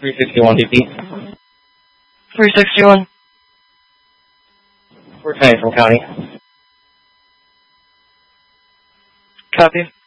361 DP. 361. We're coming from county. Copy.